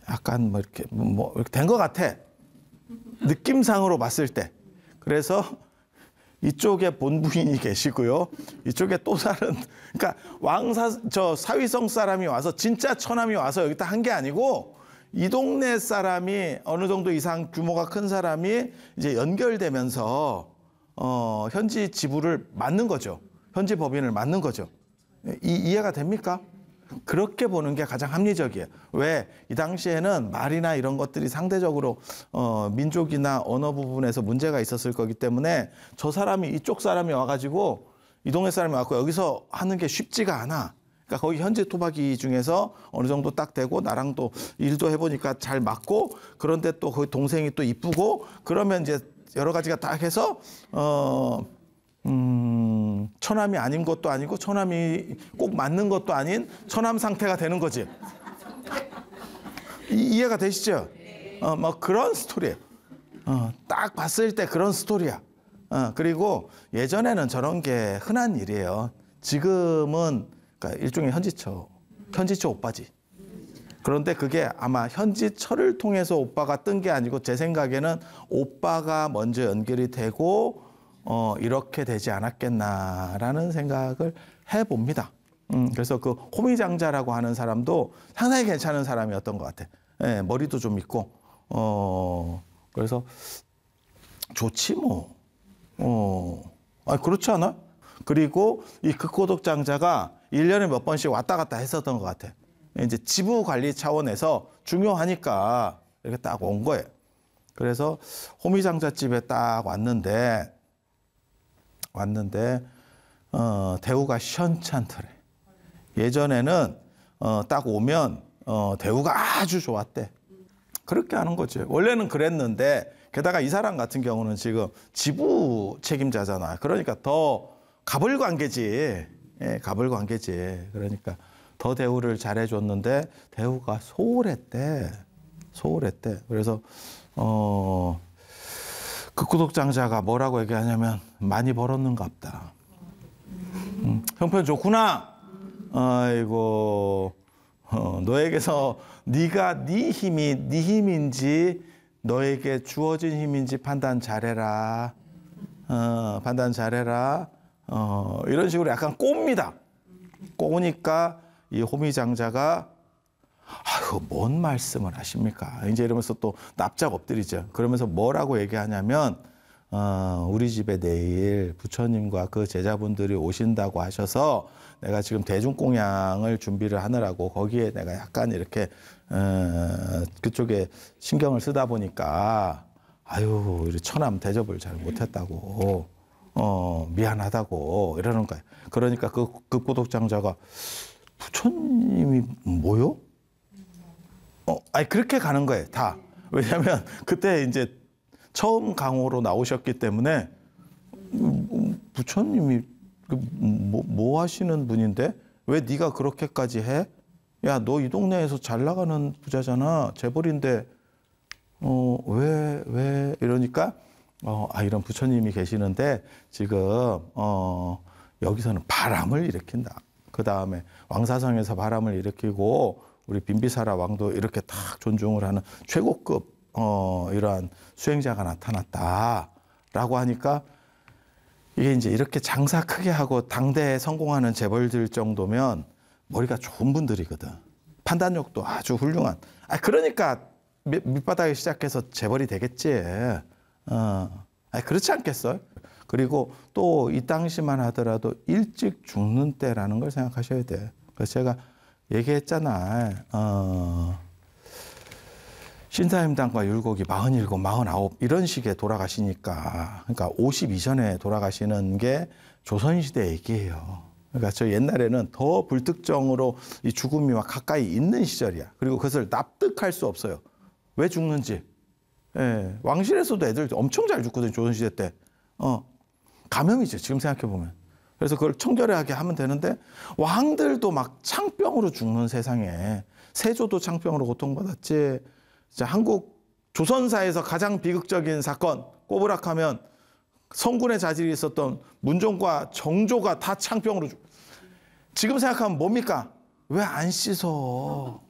약간 뭐 이렇게 된 것 같아. 느낌상으로 봤을 때. 그래서 이쪽에 본부인이 계시고요. 이쪽에 또 다른, 그러니까 사위성 사람이 와서 진짜 처남이 와서 여기 딱 한 게 아니고 이 동네 사람이 어느 정도 이상 규모가 큰 사람이 이제 연결되면서 현지 지부를 맡는 거죠. 현지 법인을 맡는 거죠. 이해가 됩니까? 그렇게 보는 게 가장 합리적이에요. 왜? 이 당시에는 말이나 이런 것들이 상대적으로 민족이나 언어 부분에서 문제가 있었을 거기 때문에 저 사람이 이쪽 사람이 와가지고 이 동네 사람이 왔고 여기서 하는 게 쉽지가 않아. 그러니까 거기 현지 토박이 중에서 어느 정도 딱 되고 나랑 또 일도 해보니까 잘 맞고 그런데 또 거기 동생이 또 이쁘고 그러면 이제 여러 가지가 딱 해서 처남이 아닌 것도 아니고 처남이 꼭 맞는 것도 아닌 처남 상태가 되는 거지. 이해가 되시죠? 뭐 그런 스토리예요. 딱 봤을 때 그런 스토리야. 그리고 예전에는 저런 게 흔한 일이에요. 지금은 그러니까 일종의 현지처 오빠지. 그런데 그게 아마 현지처를 통해서 오빠가 뜬 게 아니고 제 생각에는 오빠가 먼저 연결이 되고 이렇게 되지 않았겠나라는 생각을 해봅니다. 그래서 그 호미장자라고 하는 사람도 상당히 괜찮은 사람이었던 것 같아. 예, 머리도 좀 있고, 그래서 좋지 뭐. 그렇지 않아? 그리고 이 극호독장자가 1년에 몇 번씩 왔다 갔다 했었던 것 같아. 이제 지부 관리 차원에서 중요하니까 이렇게 딱 온 거예요. 그래서 호미장자집에 딱 왔는데 대우가 시원찮더래. 예전에는 딱 오면 대우가 아주 좋았대. 그렇게 하는 거지. 원래는 그랬는데 게다가 이 사람 같은 경우는 지금 지부 책임자잖아. 그러니까 더 갑을관계지. 예, 갑을관계지. 그러니까 더 대우를 잘해줬는데 대우가 소홀했대. 그래서 극호독장자가 뭐라고 얘기하냐면 많이 벌었는갑다. 형편 좋구나. 아이고 너에게서 네가 네 힘이 네 힘인지 너에게 주어진 힘인지 판단 잘해라. 이런 식으로 약간 꼽니다. 꼬우니까 이 호미장자가 아유 뭔 말씀을 하십니까? 이제 이러면서 또 납작 엎드리죠. 그러면서 뭐라고 얘기하냐면 우리 집에 내일 부처님과 그 제자분들이 오신다고 하셔서 내가 지금 대중공양을 준비를 하느라고 거기에 내가 약간 이렇게 그쪽에 신경을 쓰다 보니까 아유 우리 처남 대접을 잘 못했다고 미안하다고 이러는 거예요. 그러니까 그 극호독장자가 부처님이 뭐요? 그렇게 가는 거예요, 다. 왜냐하면 그때 이제 처음 강호로 나오셨기 때문에 부처님이 뭐 하시는 분인데 왜 네가 그렇게까지 해? 야, 너 이 동네에서 잘 나가는 부자잖아, 재벌인데 왜 이러니까 이런 부처님이 계시는데 지금 여기서는 바람을 일으킨다. 그 다음에 왕사성에서 바람을 일으키고 우리 빈비사라 왕도 이렇게 딱 존중을 하는 최고급 이러한 수행자가 나타났다라고 하니까 이게 이제 이렇게 장사 크게 하고 당대에 성공하는 재벌들 정도면 머리가 좋은 분들이거든. 판단력도 아주 훌륭한. 그러니까 밑바닥에 시작해서 재벌이 되겠지. 그렇지 않겠어요? 그리고 또 이 당시만 하더라도 일찍 죽는 때라는 걸 생각하셔야 돼. 그래서 제가 얘기했잖아. 신사임당과 율곡이 47, 49 이런 식의 돌아가시니까 그러니까 50 이전에 돌아가시는 게 조선시대 얘기예요. 그러니까 저 옛날에는 더 불특정으로 이 죽음이 막 가까이 있는 시절이야. 그리고 그것을 납득할 수 없어요. 왜 죽는지. 예, 왕실에서도 애들 엄청 잘 죽거든, 조선시대 때. 감염이죠, 지금 생각해보면. 그래서 그걸 청결하게 하면 되는데 왕들도 막 창병으로 죽는 세상에. 세조도 창병으로 고통받았지. 자, 한국 조선사에서 가장 비극적인 사건 꼬부락하면 성군의 자질이 있었던 문종과 정조가 다 창병으로 지금 생각하면 뭡니까? 왜 안 씻어?